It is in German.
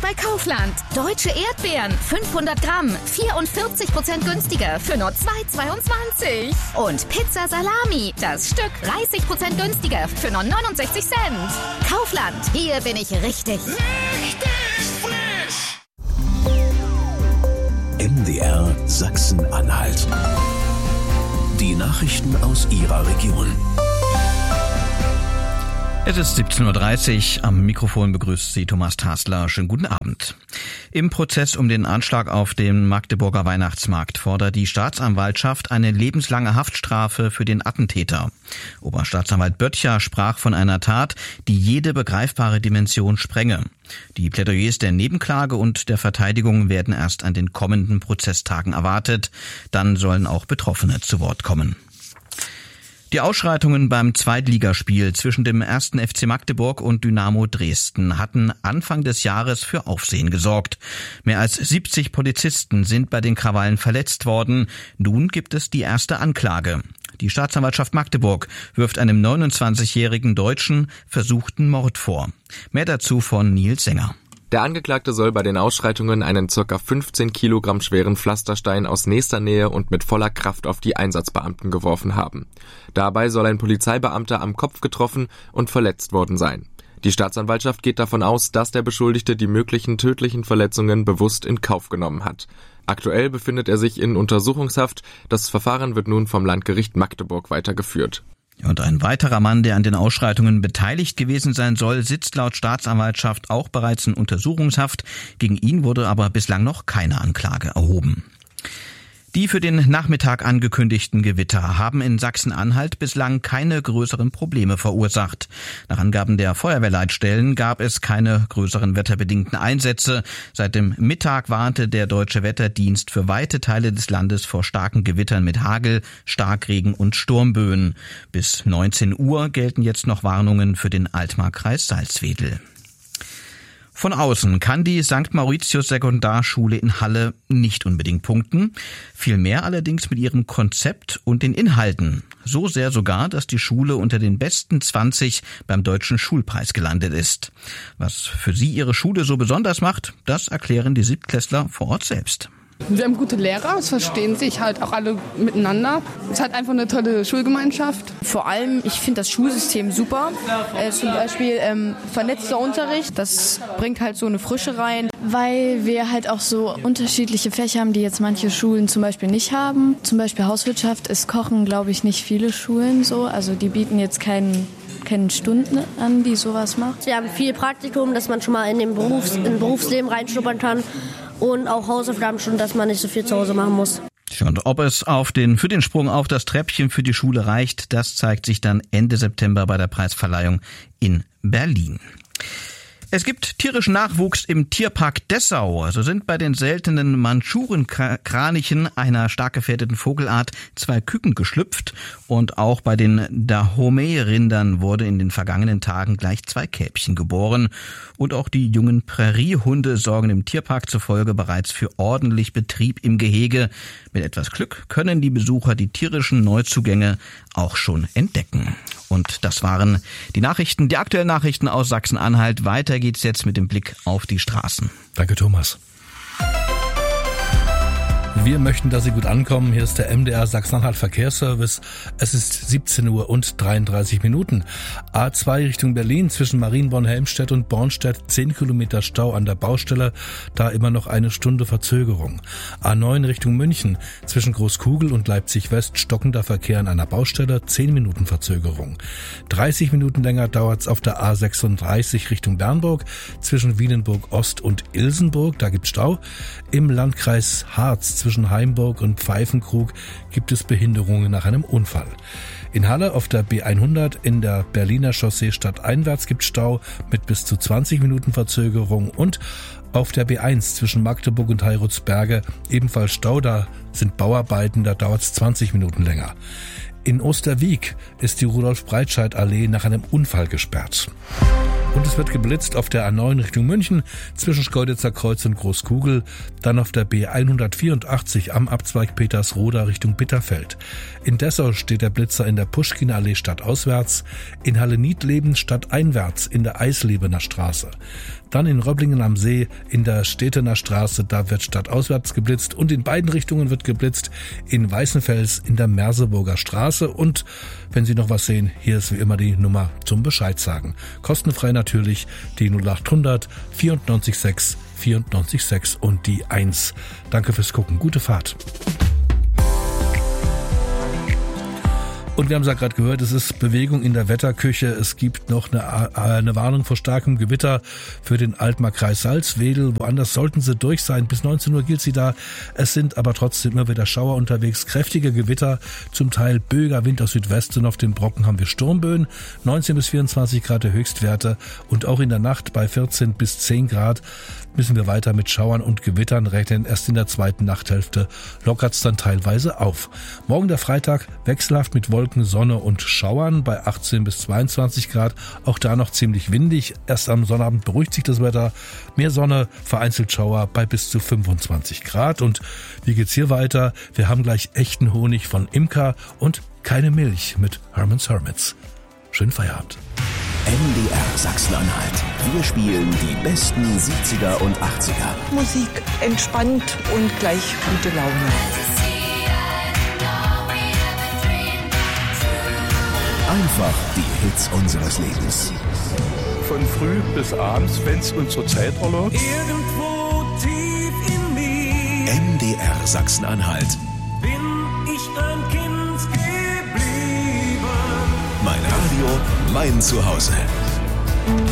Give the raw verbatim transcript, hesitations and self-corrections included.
bei Kaufland. Deutsche Erdbeeren, fünfhundert Gramm, vierundvierzig Prozent günstiger für nur zwei Euro zweiundzwanzig. Und Pizza Salami, das Stück dreißig Prozent günstiger für nur neunundsechzig Cent. Kaufland, hier bin ich richtig. Richtig frisch! M D R Sachsen-Anhalt. Die Nachrichten aus Ihrer Region. Es ist siebzehn Uhr dreißig. Am Mikrofon begrüßt Sie Thomas Tasler. Schönen guten Abend. Im Prozess um den Anschlag auf den Magdeburger Weihnachtsmarkt fordert die Staatsanwaltschaft eine lebenslange Haftstrafe für den Attentäter. Oberstaatsanwalt Böttcher sprach von einer Tat, die jede begreifbare Dimension sprenge. Die Plädoyers der Nebenklage und der Verteidigung werden erst an den kommenden Prozesstagen erwartet. Dann sollen auch Betroffene zu Wort kommen. Die Ausschreitungen beim Zweitligaspiel zwischen dem ersten F C Magdeburg und Dynamo Dresden hatten Anfang des Jahres für Aufsehen gesorgt. Mehr als siebzig Polizisten sind bei den Krawallen verletzt worden. Nun gibt es die erste Anklage. Die Staatsanwaltschaft Magdeburg wirft einem neunundzwanzigjährigen Deutschen versuchten Mord vor. Mehr dazu von Nils Sänger. Der Angeklagte soll bei den Ausschreitungen einen ca. fünfzehn Kilogramm schweren Pflasterstein aus nächster Nähe und mit voller Kraft auf die Einsatzbeamten geworfen haben. Dabei soll ein Polizeibeamter am Kopf getroffen und verletzt worden sein. Die Staatsanwaltschaft geht davon aus, dass der Beschuldigte die möglichen tödlichen Verletzungen bewusst in Kauf genommen hat. Aktuell befindet er sich in Untersuchungshaft. Das Verfahren wird nun vom Landgericht Magdeburg weitergeführt. Und ein weiterer Mann, der an den Ausschreitungen beteiligt gewesen sein soll, sitzt laut Staatsanwaltschaft auch bereits in Untersuchungshaft. Gegen ihn wurde aber bislang noch keine Anklage erhoben. Die für den Nachmittag angekündigten Gewitter haben in Sachsen-Anhalt bislang keine größeren Probleme verursacht. Nach Angaben der Feuerwehrleitstellen gab es keine größeren wetterbedingten Einsätze. Seit dem Mittag warnte der Deutsche Wetterdienst für weite Teile des Landes vor starken Gewittern mit Hagel, Starkregen und Sturmböen. Bis neunzehn Uhr gelten jetzt noch Warnungen für den Altmarkkreis Salzwedel. Von außen kann die Sankt Mauritius Sekundarschule in Halle nicht unbedingt punkten, vielmehr allerdings mit ihrem Konzept und den Inhalten. So sehr sogar, dass die Schule unter den besten zwanzig beim Deutschen Schulpreis gelandet ist. Was für sie ihre Schule so besonders macht, das erklären die Siebtklässler vor Ort selbst. Wir haben gute Lehrer, es verstehen sich halt auch alle miteinander. Es hat einfach eine tolle Schulgemeinschaft. Vor allem, ich finde das Schulsystem super. Äh, zum Beispiel ähm, vernetzter Unterricht, das bringt halt so eine Frische rein. Weil wir halt auch so unterschiedliche Fächer haben, die jetzt manche Schulen zum Beispiel nicht haben. Zum Beispiel Hauswirtschaft ist Kochen, glaube ich, nicht viele Schulen so. Also die bieten jetzt keinen keine Stunden an, die sowas macht. Wir haben viel Praktikum, dass man schon mal in den Berufs-, in Berufsleben reinschnuppern kann. Und auch Hausaufgaben schon, dass man nicht so viel zu Hause machen muss. Und ob es auf den, für den Sprung auf das Treppchen für die Schule reicht, das zeigt sich dann Ende September bei der Preisverleihung in Berlin. Es gibt tierischen Nachwuchs im Tierpark Dessau. So sind bei den seltenen Mandschurenkranichen, einer stark gefährdeten Vogelart, zwei Küken geschlüpft. Und auch bei den Dahomey-Rindern wurde in den vergangenen Tagen gleich zwei Kälbchen geboren. Und auch die jungen Präriehunde sorgen dem Tierpark zufolge bereits für ordentlich Betrieb im Gehege. Mit etwas Glück können die Besucher die tierischen Neuzugänge auch schon entdecken. Und das waren die Nachrichten, die aktuellen Nachrichten aus Sachsen-Anhalt. Weiter geht's jetzt mit dem Blick auf die Straßen. Danke, Thomas. Wir möchten, dass Sie gut ankommen. Hier ist der M D R Sachsen-Anhalt Verkehrsservice. Es ist siebzehn Uhr und dreiunddreißig Minuten. A zwei Richtung Berlin zwischen Marienborn-Helmstedt und Bornstedt. zehn Kilometer Stau an der Baustelle. Da immer noch eine Stunde Verzögerung. A neun Richtung München zwischen Großkugel und Leipzig-West. Stockender Verkehr an einer Baustelle. zehn Minuten Verzögerung. dreißig Minuten länger dauert's auf der A sechsunddreißig Richtung Bernburg zwischen Wiedenburg-Ost und Ilsenburg. Da gibt's Stau. Im Landkreis Harz zwischen Heimburg und Pfeifenkrug gibt es Behinderungen nach einem Unfall. In Halle auf der B hundert in der Berliner Chaussee stadteinwärts gibt Stau mit bis zu zwanzig Minuten Verzögerung und auf der B eins zwischen Magdeburg und Heirutsberge ebenfalls Stau, da sind Bauarbeiten, da dauert es zwanzig Minuten länger. In Osterwieck ist die Rudolf-Breitscheid-Allee nach einem Unfall gesperrt. Und es wird geblitzt auf der A neun Richtung München zwischen Schkeuditzer Kreuz und Großkugel, dann auf der B hundertvierundachtzig am Abzweig Petersroda Richtung Bitterfeld. In Dessau steht der Blitzer in der Puschkinallee stadtauswärts, in Halle-Niedleben stadteinwärts in der Eislebener Straße. Dann in Röblingen am See in der Stetener Straße, da wird stadtauswärts geblitzt und in beiden Richtungen wird geblitzt, in Weißenfels in der Merseburger Straße. Und wenn Sie noch was sehen, hier ist wie immer die Nummer zum Bescheid sagen. Kostenfrei natürlich die null acht hundert vierundneunzig sechs vierundneunzig sechs und die eins. Danke fürs Gucken, gute Fahrt. Und wir haben es ja gerade gehört, es ist Bewegung in der Wetterküche. Es gibt noch eine, eine Warnung vor starkem Gewitter für den Altmark-Kreis Salzwedel. Woanders sollten sie durch sein. Bis neunzehn Uhr gilt sie da. Es sind aber trotzdem immer wieder Schauer unterwegs. Kräftige Gewitter, zum Teil böiger Wind aus Südwesten. Auf den Brocken haben wir Sturmböen. neunzehn bis vierundzwanzig Grad der Höchstwerte. Und auch in der Nacht bei vierzehn bis zehn Grad müssen wir weiter mit Schauern und Gewittern rechnen. Erst in der zweiten Nachthälfte lockert es dann teilweise auf. Morgen der Freitag wechselhaft mit Wolken, Sonne und Schauern bei achtzehn bis zweiundzwanzig Grad. Auch da noch ziemlich windig. Erst am Sonnabend beruhigt sich das Wetter. Mehr Sonne, vereinzelt Schauer bei bis zu fünfundzwanzig Grad. Und wie geht's hier weiter? Wir haben gleich echten Honig von Imker und keine Milch mit Herman's Hermits. Schönen Feierabend. M D R Sachsen-Anhalt. Wir spielen die besten siebziger und achtziger. Musik entspannt und gleich gute Laune. Einfach die Hits unseres Lebens. Von früh bis abends, wenn es unsere Zeit erlaubt. Irgendwo tief in mir M D R Sachsen-Anhalt. bin ich ein Kind geblieben. Mein Radio, mein Zuhause.